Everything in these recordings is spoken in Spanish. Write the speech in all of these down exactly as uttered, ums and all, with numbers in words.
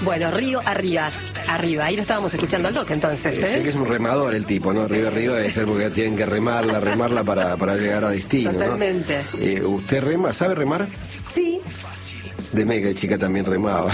Bueno, río arriba, arriba. Ahí lo estábamos escuchando al toque entonces, ¿eh? Sé que es un remador el tipo, ¿no? Sí. Río arriba debe ser porque tienen que remarla, remarla para, para llegar a destino, totalmente. ¿no? Eh, ¿Usted rema? ¿Sabe remar? Sí. De mega y chica también remaba.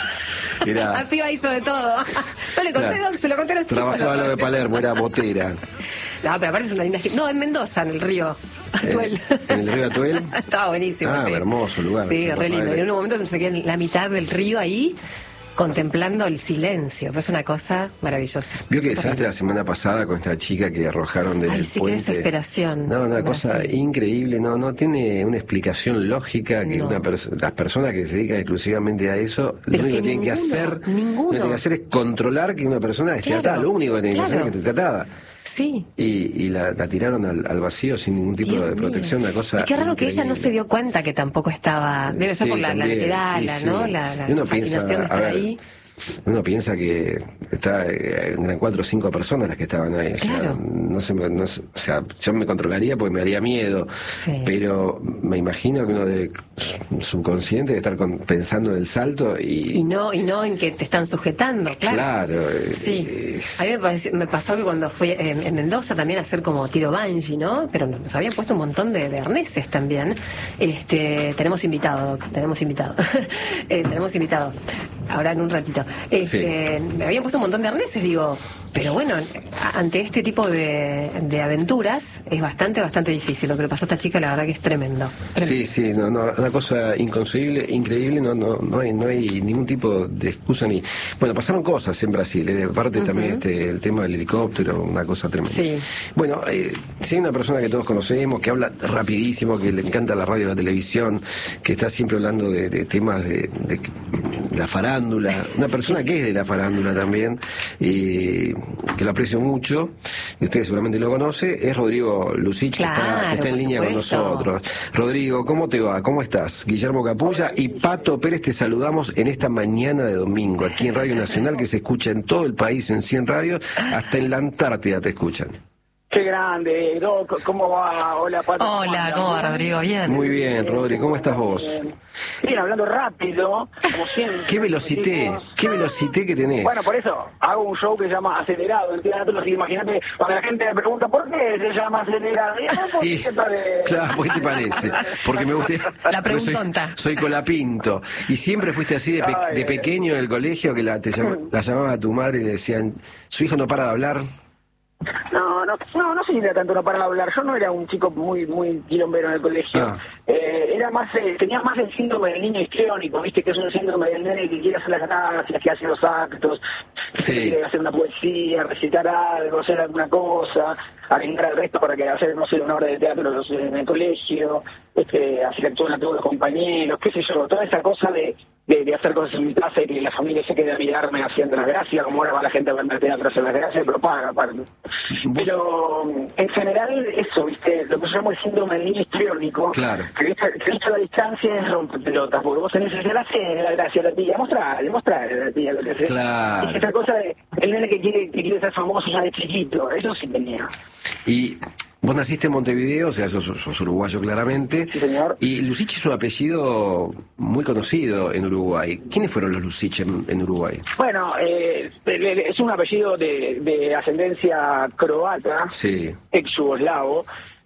Era... La piba hizo de todo. No le conté, claro. Se lo conté a los chicos. Trabajaba lo de Palermo, era botera. No, pero aparte es una linda... No, en Mendoza, en el río Atuel. ¿En, ¿en el río Atuel? Estaba buenísimo. Ah, sí. hermoso lugar. Sí, re lindo. Y en un momento se queda en la mitad del río ahí, contemplando el silencio. Es una cosa maravillosa. Vio que desastre la semana pasada con esta chica que arrojaron desde Ay, el sí, puente. Qué desesperación. No, una cosa sí. increíble. No, no tiene una explicación lógica que no. una pers las personas que se dedican exclusivamente a eso, Pero lo único que, que tienen que hacer, ninguno. lo que tienen que hacer es controlar que una persona esté claro, atada. Lo único que tienen claro. que hacer es que esté atada. Sí. Y, y la, la tiraron al, al vacío sin ningún tipo Dios de protección, mío. una cosa. Y qué raro increíble. que ella no se dio cuenta que tampoco estaba. Debe ser sí, por la, la ansiedad, la, sí. ¿no? La, la uno fascinación piensa, de estar ver, ahí. Uno piensa que está eh, eran cuatro o cinco personas las que estaban ahí. O claro. sea, no se, no, o sea, yo me controlaría porque me haría miedo. Sí. Pero me imagino que uno de subconsciente de estar con, pensando en el salto y. Y no, y no en que te están sujetando, claro. Claro. Sí. Es... A mí me, pareció, me pasó que cuando fui en, en Mendoza también a hacer como tiro bungee, ¿no? Pero nos habían puesto un montón de, de arneses también. Este, tenemos invitado, Doc, tenemos invitado. eh, tenemos invitado. Ahora en un ratito. Este, sí. Me habían puesto un montón de arneses, digo, pero bueno, ante este tipo de, de aventuras es bastante, bastante difícil. Lo que le pasó a esta chica, la verdad que es tremendo. tremendo. Sí, sí, no, no, una cosa inconcebible, increíble, no, no, no hay, no hay ningún tipo de excusa ni. Bueno, pasaron cosas en Brasil, eh, aparte uh-huh. también este, el tema del helicóptero, una cosa tremenda. Sí. Bueno, eh, si hay una persona que todos conocemos, que habla rapidísimo, que le encanta la radio y la televisión, que está siempre hablando de, de temas de, de, de la farándula, una persona que es de la farándula también, y que lo aprecio mucho, y usted seguramente lo conoce, es Rodrigo Lucich, claro, que está, que está en línea supuesto. con nosotros. Rodrigo, ¿cómo te va? ¿Cómo estás? Guillermo Capulla y Pato Pérez te saludamos en esta mañana de domingo, aquí en Radio Nacional, que se escucha en todo el país, en cien radios, hasta en la Antártida te escuchan. Qué grande, Doc, ¿cómo va? Hola, Pato. Hola, ¿cómo va, Rodrigo? Bien. Muy bien, Rodri, ¿cómo estás vos? Bien, hablando rápido, como siempre. ¿Qué velocidad? ¿Qué velocidad que tenés? Bueno, por eso, hago un show que se llama Acelerado en teatro, así imagínate, cuando la gente me pregunta ¿por qué se llama Acelerado? Y, y, claro, ¿por qué te parece? Porque me gusta... La preguntonta. Soy, soy Colapinto. ¿Y siempre fuiste así de, pe de pequeño en el colegio que la, te llama, la llamaba a tu madre y le decían, su hijo no para de hablar? No, no, no, no sé si era tanto no para hablar. Yo no era un chico muy muy quilombero en el colegio. Ah. Eh, era más, eh, tenía más el síndrome del niño histriónico, viste, que es un síndrome del nene que quiere hacer las gracias, que hace los actos, sí. que quiere hacer una poesía, recitar algo, hacer alguna cosa, alentar al resto para que hacer, no sé, una obra de teatro en el colegio, este, hacer actuar a todos los compañeros, qué sé yo, toda esa cosa de De, de hacer cosas en mi casa y que la familia se quede a mirarme haciendo las gracias, como ahora va la gente a verme al teatro a hacer las gracias, pero paga, aparte. Pero en general eso, viste, lo que yo llamo el síndrome del niño histriónico, claro. que vista, que vista la distancia es romper pelotas, porque vos tenés que hacer la gracia a la tía, mostrarle, mostrarle a la tía lo que hace. Claro. Y esa cosa de el nene que quiere, que quiere ser famoso ya de chiquito, eso sí tenía. Y vos naciste en Montevideo, o sea, sos, sos uruguayo claramente. Sí, señor. Y Lucich es un apellido muy conocido en Uruguay. ¿Quiénes fueron los Lucich en, en Uruguay? Bueno, eh, es un apellido de, de ascendencia croata, sí. ex-yugoslavo,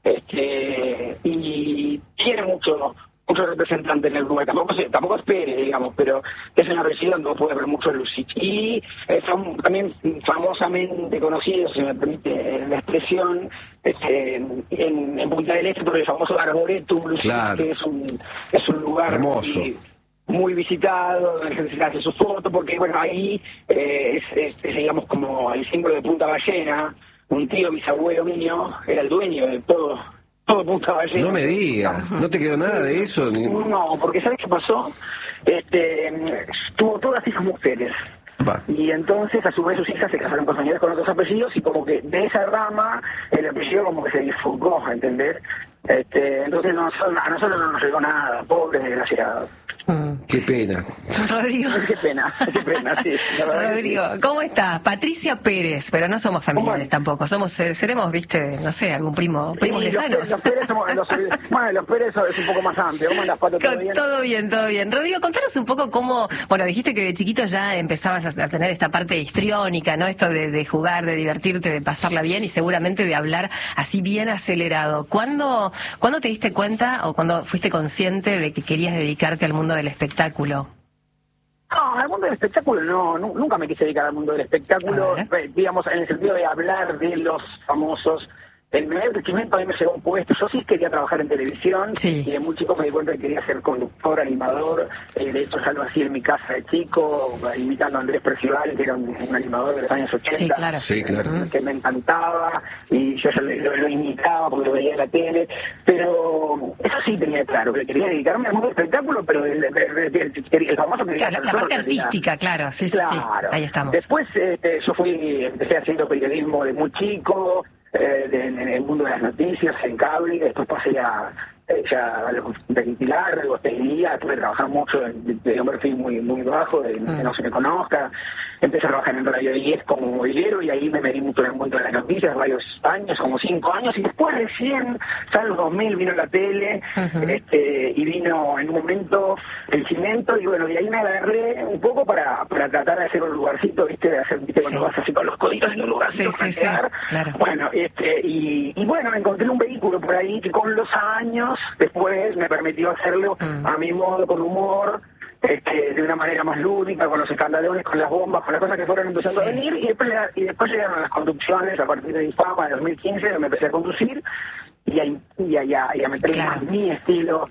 este, y tiene mucho... muchos representantes en el Uruguay, tampoco, se, tampoco es Pérez, digamos, pero es una apellido donde puede haber muchos Lucich. Y es fam también famosamente conocido, si me permite la expresión, este, en, en Punta del Este, por el famoso Arboretum Lucich, claro. que es un, es un lugar hermoso. Muy, muy visitado, donde la gente se hace su foto, porque bueno, ahí eh, es, es, es, digamos, como el símbolo de Punta Ballena. Un tío, bisabuelo mío, era el dueño de todo. Punta Ballena. No me digas, ¿no te quedó nada de eso? No, porque ¿sabes qué pasó? Este, tuvo todas hijas mujeres. Va. Y entonces a su vez sus hijas se casaron con señores con otros apellidos y como que de esa rama el apellido como que se disfocó, ¿entendés? Este, entonces no, a nosotros no nos llegó nada, pobres desgraciados. Mm. Qué pena. Rodrigo. Qué pena, qué pena, sí. Rodrigo, sí. ¿Cómo estás? Patricia Pérez, pero no somos familiares tampoco, somos, seremos, viste, no sé, algún primo, primos sí, lejanos. Los, los Pérez somos, los, bueno, los Pérez es un poco más amplio, ¿cómo andas, Pato? ¿Todo bien? Todo bien, todo bien. Rodrigo, contanos un poco cómo, bueno, dijiste que de chiquito ya empezabas a, a tener esta parte histriónica, ¿no? Esto de, de jugar, de divertirte, de pasarla bien y seguramente de hablar así bien acelerado. ¿Cuándo, ¿Cuándo te diste cuenta o cuándo fuiste consciente de que querías dedicarte al mundo del espectáculo? No, al mundo del espectáculo no, no, nunca me quise dedicar al mundo del espectáculo, digamos, en el sentido de hablar de los famosos. El primer crecimiento a mí me llegó un puesto. Yo sí quería trabajar en televisión, sí. Y de muy chico me di cuenta que quería ser conductor, animador. Eh, de hecho ya lo hacía en mi casa de chico, imitando a Andrés Percival, que era un, un animador de los años ochenta. Sí, claro. Sí, claro. Que me encantaba, y yo ya lo, lo, lo imitaba porque lo veía en la tele. Pero eso sí tenía claro, que quería dedicarme al mundo del espectáculo, pero el, el, el, el, el famoso que claro, la, la parte artística, claro, sí, claro. sí, sí, ahí estamos. Después este, yo fui, empecé haciendo periodismo de muy chico, eh, de, en el mundo de las noticias, en cable, después pasé a ya a los ventilar, hostelería, tuve que trabajar mucho en, de un perfil muy muy bajo, de mm. que no se me conozca. Empecé a trabajar en Radio diez como movilero y ahí me metí mucho en el mundo de las noticias, varios años, como cinco años, y después recién, ya en los dos mil vino la tele, uh-huh. este y vino en un momento el cimiento, y bueno, y ahí me agarré un poco para, para tratar de hacer un lugarcito, viste, de hacer, viste, cuando sí. vas así con los coditos en un lugarcito sí, para sí, quedar. Sí, claro. Bueno, este, y, y bueno, encontré un vehículo por ahí que con los años, después me permitió hacerlo uh-huh. a mi modo, con humor, Este, de una manera más lúdica, con los escandalones, con las bombas, con las cosas que fueron empezando sí. a venir, y después, y después llegaron las conducciones a partir de Infama de dos mil quince, me empecé a conducir y a, y a, y a, y a meter claro. más mi estilo,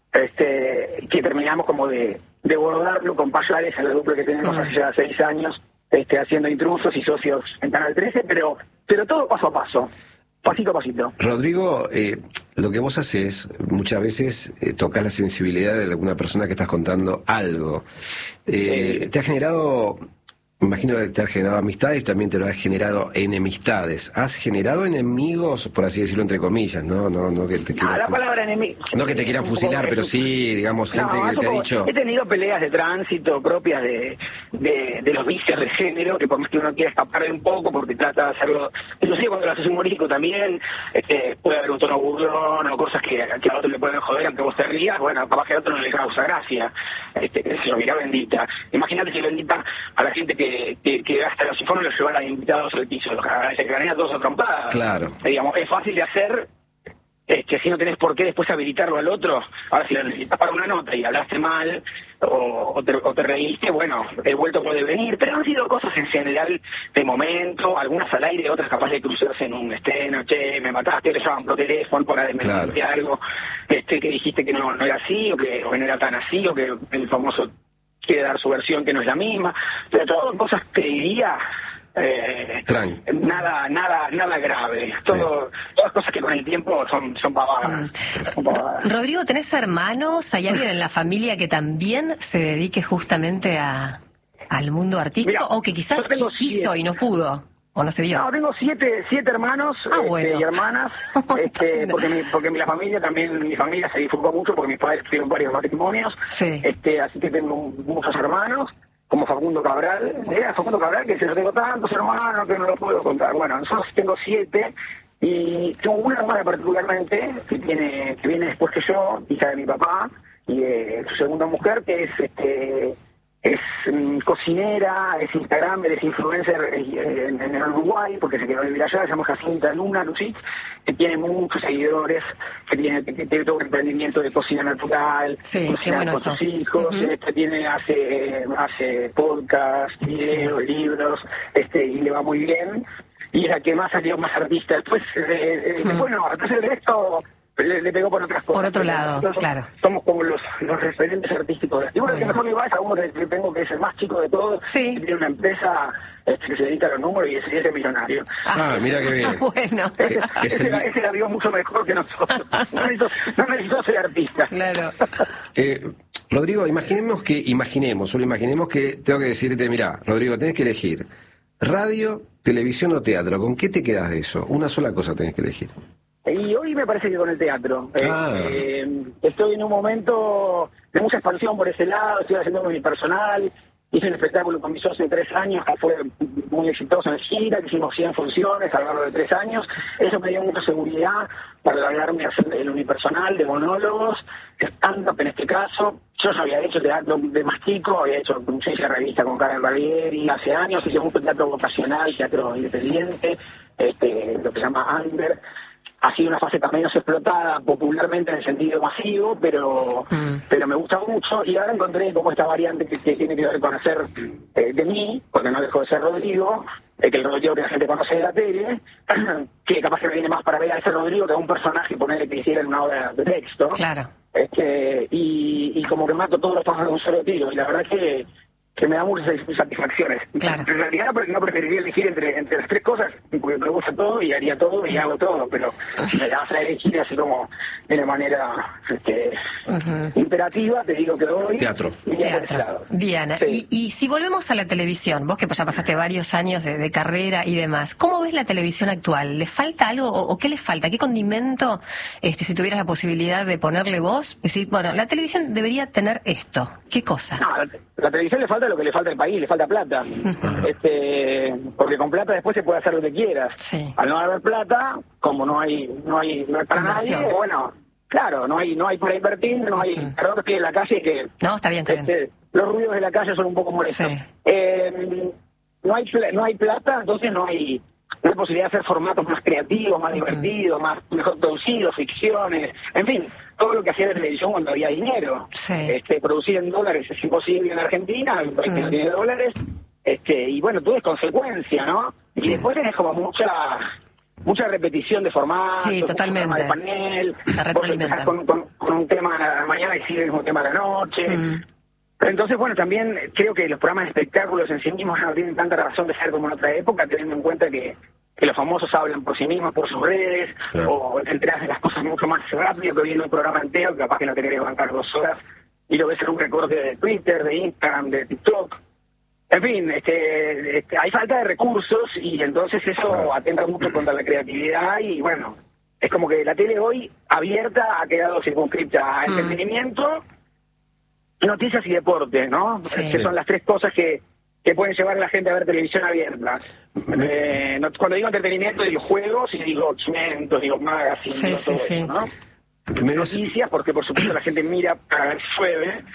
este, que terminamos como de, de bordarlo con Payares, en la dupla que tenemos uh-huh. hace ya seis años, este, haciendo Intrusos y Socios en Canal trece, pero, pero todo paso a paso. Pasito a pasito. Rodrigo, eh, lo que vos haces muchas veces eh, tocas la sensibilidad de alguna persona que estás contando algo. Eh, sí. Te ha generado, me imagino que te ha generado amistades, también te lo has generado enemistades. ¿Has generado enemigos, por así decirlo entre comillas, no, no, no que te quieran, ah, la palabra enemigo. No que te quieran fusilar, pero sí, digamos, gente no, que te ha dicho. He tenido peleas de tránsito propias de, de, de los vicios de género, que por más que uno quiera escapar de un poco, porque trata de hacerlo, inclusive cuando lo haces humorístico también, este, puede haber un tono burlón o cosas que, que a otro le pueden joder, aunque vos te rías, bueno, capaz que a otro no le causa gracia. Este, qué sé yo, mirá Bendita. Imagínate que Bendita a la gente que, que, que hasta los informes los llevan a invitados al piso, los se ganan a todos a trompadas. Claro. Eh, digamos, es fácil de hacer, este, si no tenés por qué después habilitarlo al otro. Ahora, si lo necesitas para una nota y hablaste mal o, o, te, o te reíste, bueno, el vuelto puede venir, pero han sido cosas en general de momento, algunas al aire, otras capaz de cruzarse en un estreno, che, me mataste, le llaman por teléfono para desmentirte claro. algo, este, que dijiste que no, no era así, o que, o que no era tan así, o que el famoso quiere dar su versión que no es la misma, pero todas cosas que diría eh, nada nada nada grave, todo sí. todas cosas que con el tiempo son son pavadas, mm. son pavadas. Rodrigo, ¿tenés hermanos? ¿Hay alguien en la familia que también se dedique justamente a al mundo artístico? Mira, o que quizás quiso siete. Y no pudo, o no se dio. No, tengo siete siete hermanos ah, este, bueno. y hermanas, este, porque mi, porque mi la familia también, mi familia se disfrutó mucho porque mis padres tuvieron varios matrimonios, sí. este, así que tengo muchos hermanos, como Facundo Cabral, ¿eh? Facundo Cabral, que si no tengo tantos hermanos que no lo puedo contar. Bueno, nosotros tengo siete, y tengo una hermana particularmente, que tiene que viene después que yo, hija de mi papá, y eh, su segunda mujer, que es este es um, cocinera, es Instagramer, es influencer eh, en, en el Uruguay, porque se quedó a vivir allá, se llama Jacinta Luna Lucich, que tiene muchos seguidores, que tiene, que, que tiene todo un emprendimiento de cocina natural, sí, cocina bueno con eso. sus hijos, uh-huh. este, tiene, hace, hace podcast, videos, sí. libros, este, y le va muy bien, y es la que más salió más artista. Después, eh, uh-huh. bueno, entonces el resto Le, le pegó por otras cosas. Por otro lado, Nosotros claro. Somos como los, los referentes artísticos. Y uno que mejor me va es a uno que tengo, que es el más chico de todos, sí. que tiene una empresa este, que se dedica a los números y ese es millonario. Ah, mira qué bien. Bueno. Ese, ese, el... ese la vio mucho mejor que nosotros. No necesito, no necesito ser artista. Claro. eh, Rodrigo, imaginemos que, imaginemos, solo imaginemos que tengo que decirte, mira, Rodrigo, tenés que elegir radio, televisión o teatro. ¿Con qué te quedas de eso? Una sola cosa tenés que elegir. Y hoy me parece que con el teatro. Ah. Eh, estoy en un momento de mucha expansión por ese lado, estoy haciendo mi personal. Hice un espectáculo con mi socio de tres años, que fue muy exitoso en gira, que hicimos cien funciones a lo largo de tres años. Eso me dio mucha seguridad para lograrme hacer el unipersonal de monólogos, stand-up en este caso. Yo ya había hecho teatro de más chico, había hecho ciencia revista con Karen Barbieri hace años, hice mucho teatro vocacional, teatro independiente, este, lo que se llama under. Ha sido una faceta menos explotada popularmente en el sentido masivo, pero mm. pero me gusta mucho. Y ahora encontré como esta variante que, que tiene que ver con hacer eh, de mí, porque no dejo de ser Rodrigo, eh, que el Rodrigo que la gente conoce de la tele, que capaz que me viene más para ver a ese Rodrigo que a un personaje y ponerle que hiciera en una obra de texto. Claro. Este, y, y como que mato todos los pájaros de un solo tiro. Y la verdad que que me da muchas satisfacciones. Claro. En realidad no preferiría elegir entre, entre las tres cosas, porque me gusta todo y haría todo y hago todo, pero si me vas a elegir así como de una manera este, uh-huh. imperativa, te digo que doy teatro. Teatro. Bien, sí. y, y si volvemos a la televisión, vos que ya pasaste varios años de, de carrera y demás, ¿cómo ves la televisión actual? ¿Le falta algo o, o qué le falta? ¿Qué condimento, este, si tuvieras la posibilidad de ponerle vos? Decir, bueno, la televisión debería tener esto. ¿Qué cosa? No, la, la televisión le falta lo que le falta al país, le falta plata. Uh-huh. este porque con plata después se puede hacer lo que quieras. Sí. Al no haber plata, como no hay no hay, no hay para nadie, bueno, claro, no hay no hay para invertir, no hay, uh-huh. perdón que estoy en la calle que no, está bien, está este, bien. Los ruidos de la calle son un poco molestos. Sí. Eh, no hay no hay plata, entonces no hay no hay posibilidad de hacer formatos más creativos, más uh-huh. divertidos, más mejor producidos, ficciones, en fin, todo lo que hacía la televisión cuando había dinero. Sí. Este, producir en dólares es imposible en Argentina, el país uh-huh. que no tiene dólares, este, y bueno, todo es consecuencia, ¿no? Y uh-huh. después tenés como mucha mucha repetición de formatos, sí, totalmente. De panel, se retroalimenta. Con, con, con un tema a la mañana y sigue el mismo tema a la noche. Uh-huh. Entonces, bueno, también creo que los programas de espectáculos en sí mismos no tienen tanta razón de ser como en otra época, teniendo en cuenta que, que los famosos hablan por sí mismos, por sus redes, claro. o te enteras de las cosas mucho más rápido que viendo un programa entero, que capaz que no te querés bancar dos horas, y lo ves en un recorte de Twitter, de Instagram, de TikTok. En fin, este, este hay falta de recursos, y entonces eso claro. atenta mucho contra la creatividad, y bueno, es como que la tele hoy abierta ha quedado circunscripta a entretenimiento, mm. noticias y deporte, ¿no? Sí. Que son las tres cosas que, que pueden llevar a la gente a ver televisión abierta. Eh, no, cuando digo entretenimiento, digo juegos y digo chimentos, digo magazines, sí, digo sí, todo sí. eso, ¿no? Noticias, porque por supuesto la gente mira para ver si llueve,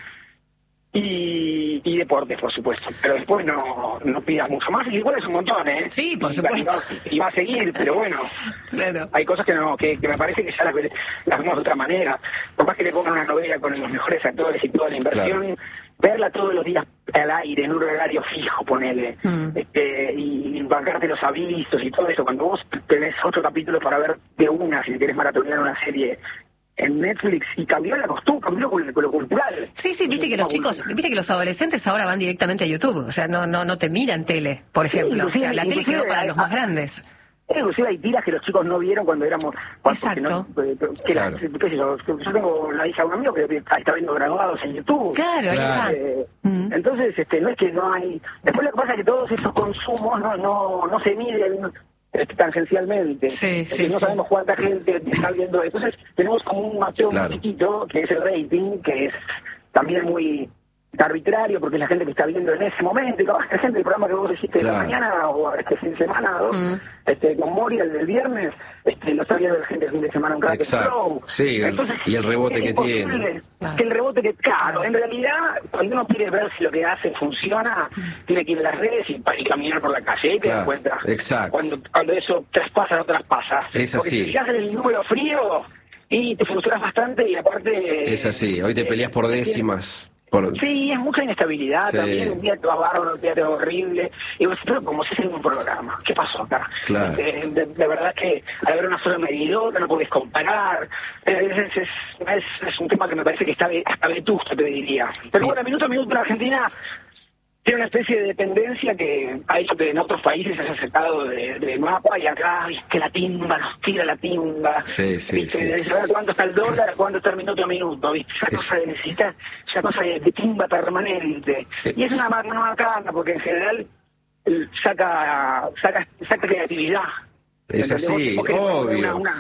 y, y deportes, por supuesto. Pero después no, no pidas mucho más, y igual es un montón, ¿eh? Sí, por y, supuesto. Y va, y va a seguir, pero bueno, claro. hay cosas que no que, que me parece que ya las, las vemos de otra manera. Por más que le pongan una novela con los mejores actores y toda la inversión, claro. verla todos los días al aire, en un horario fijo, ponele, mm. este, y bancarte los avisos y todo eso, cuando vos tenés ocho capítulos para ver de una, si querés maratonear una serie en Netflix, y cambió la costumbre, cambió con, con lo cultural. Sí, sí, viste que los chicos, viste que los adolescentes ahora van directamente a YouTube, o sea, no no no te miran tele, por ejemplo, sí, o sea, la tele quedó para hay, los más grandes. Inclusive hay tiras que los chicos no vieron cuando éramos... Exacto. No, que claro. la, qué sé yo, yo tengo la hija de un amigo que está viendo graduados en YouTube. Claro, claro. Eh, mm. Entonces, este, no es que no hay... Después lo que pasa es que todos esos consumos no no no se miden tangencialmente. Sí, sí, no sí. sabemos cuánta gente está viendo. Entonces, tenemos como un mapeo claro. muy chiquito, que es el rating, que es también muy arbitrario, porque es la gente que está viendo en ese momento, y capaz que la gente del programa que vos hiciste claro. de la mañana o este fin de semana, ¿no? mm. este, con Mori el del viernes, este, lo está viendo la gente el fin de semana un crack show. Sí, Entonces, y el rebote que tiene. Que el rebote que, claro, en realidad, cuando uno quiere ver si lo que hace funciona, mm. tiene que ir a las redes y, y caminar por la calle, y te das cuenta. Exacto. Cuando, cuando eso traspasa, no traspasa. Es Porque así. si haces el número frío y te frustras bastante, y aparte... Es así, hoy te peleas por décimas. Por... Sí, es mucha inestabilidad sí. también, un día te va bárbaro, un día te va horrible, y vos, pero como si es en un programa, ¿qué pasó acá? Claro. De, de, de verdad que al haber una sola medidora no podés comparar, es, es, es, es, es un tema que me parece que está hasta vetusto, te diría. Pero bueno, minuto a minuto la Argentina tiene una especie de dependencia que ha hecho que en otros países se haya sacado de, de mapa, y acá, viste, la timba, nos tira la timba. Sí, sí, ¿viste? sí. Saber cuánto está el dólar, cuánto está el minuto a minuto, ¿viste? Esa es... cosa de necesitar, esa cosa de, de timba permanente. Eh... Y es una, una macana, porque en general saca, saca, saca creatividad. Es así, obvio. Una, una,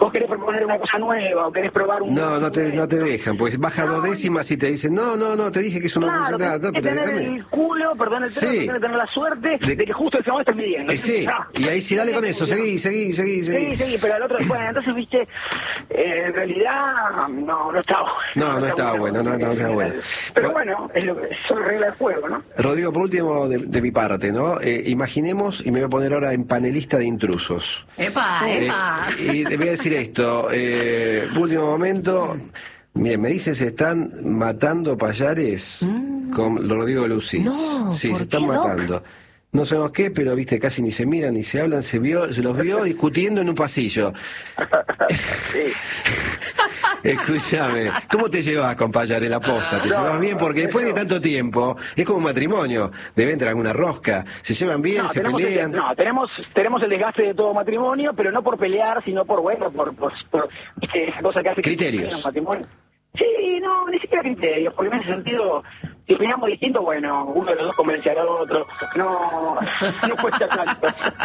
vos querés proponer una cosa nueva, o querés probar un... No, no te, no te dejan, pues baja no, dos décimas y te dicen, no, no, no, te dije que eso no claro, funciona. No, pero pero tener el culo, perdón el término, sí. tener la suerte de, de que justo ese momento estés midiendo. Eh, sí, y ahí sí, dale con eso, seguí, seguí, seguí, seguí. Sí, sí, pero al otro, bueno, entonces, viste, eh, en realidad, no, no estaba bueno. No, no estaba bueno, no, no, no estaba bueno. Pero bueno, es lo que son reglas del juego, ¿no? Rodrigo, por último, de, de mi parte, ¿no? Eh, imaginemos, y me voy a poner ahora en panelista de intrusos. ¡Epa, Eh, epa! y te voy a decir esto, eh, último momento, miren, me dicen se están matando payares mm. con Rodrigo Lucy. No, sí, ¿por se están qué, matando. Doc? No sabemos qué, pero viste, casi ni se miran, ni se hablan, se vio, se los vio discutiendo en un pasillo. Sí. Escúchame, ¿cómo te llevas con Payar en la posta? ¿Te no, llevas bien? Porque después de tanto tiempo, es como un matrimonio, deben tener alguna rosca, se llevan bien, no, se pelean. El, no, tenemos tenemos el desgaste de todo matrimonio, pero no por pelear, sino por, bueno, por, por, por que esa cosa que hace criterios. Que un matrimonio. Sí, no, ni siquiera criterios, porque en ese sentido, si opinamos distinto, bueno, uno de los dos convence al otro, no, no cuesta tanto.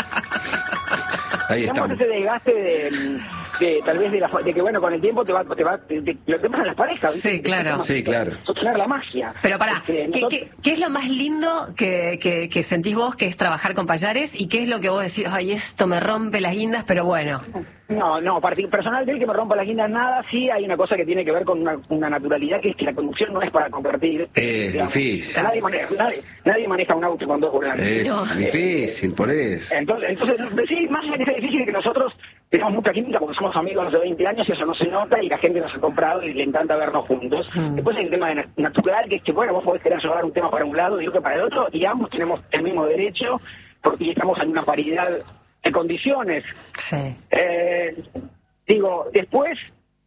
Ahí tenemos estamos. ese desgaste de, de tal vez de, la, de que bueno, con el tiempo te va, te va, te, te, lo que pasa en las parejas, ¿viste? Sí, claro. Sí, claro. Sostener la magia. Pero pará, este, ¿qué, nosotros... qué, ¿qué es lo más lindo que, que, que sentís vos que es trabajar con payares? ¿Y qué es lo que vos decís, ay, esto me rompe las guindas, pero bueno? No, no, personal del que me rompa las guindas nada, sí hay una cosa que tiene que ver con una, una naturalidad, que es que la conducción no es para convertir. Es digamos, difícil. Nadie maneja, nadie, nadie maneja un auto con dos volantes. Es no. difícil, por eso. Entonces, entonces sí, más allá que sea difícil, que nosotros tenemos mucha química porque somos amigos hace veinte años y eso no se nota y la gente nos ha comprado y le encanta vernos juntos. Mm. Después hay el tema de natural, que es que, bueno, vos podés querer llevar un tema para un lado y otro para el otro, y ambos tenemos el mismo derecho porque estamos en una paridad de condiciones. Sí. Eh, digo, después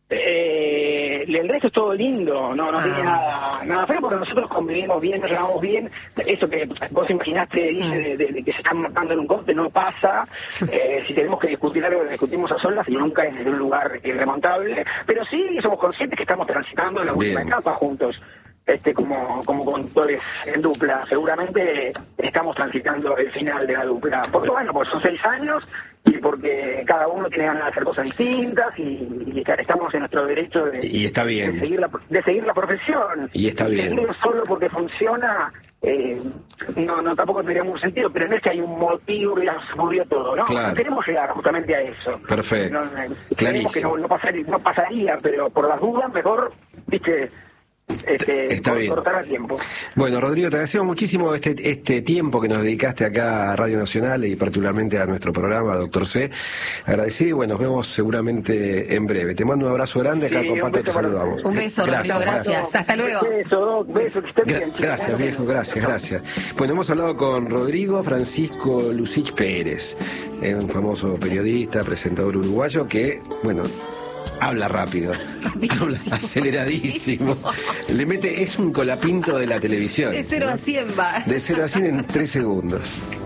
eh, el resto es todo lindo, no, no ah. tiene nada, nada feo porque nosotros convivimos bien, nos llevamos bien. Eso que vos imaginaste dice, de, de, de que se están matando en un corte no pasa. Eh, si tenemos que discutir algo, lo discutimos a solas y nunca es desde un lugar irremontable. Pero sí somos conscientes que estamos transitando la última bien. etapa juntos. Este, como, como conductores en dupla, seguramente estamos transitando el final de la dupla. Porque bueno, pues son seis años y porque cada uno tiene ganas de hacer cosas distintas y, y estamos en nuestro derecho de, y está bien. de, seguir, la, de seguir la profesión. Y está y bien. Seguir solo porque funciona, eh, no, no tampoco tendría ningún sentido, pero no es que hay un motivo que ya se murió todo, ¿no? Claro. Queremos llegar justamente a eso. Perfecto. No, no, Clarísimo. Que no, no, pasaría, no pasaría, pero por las dudas mejor, viste... Este, Está bien. Cortar el tiempo. Bueno, Rodrigo, te agradecemos muchísimo este este tiempo que nos dedicaste acá a Radio Nacional y particularmente a nuestro programa, Doctor C. Agradecido y bueno, nos vemos seguramente en breve. Te mando un abrazo grande, acá sí, con Pato te saludamos. Un beso, gracias, Rodrigo, gracias. gracias. Hasta luego. Un beso, Doc, beso, que estén Gra bien. Gracias, viejo, gracias, gracias. Bueno, hemos hablado con Rodrigo Francisco Lucich Pérez, un famoso periodista, presentador uruguayo que, bueno, habla rápido, habla aceleradísimo. Le mete, es un colapinto de la televisión. De cero ¿no? a cien va. De cero a cien en tres segundos.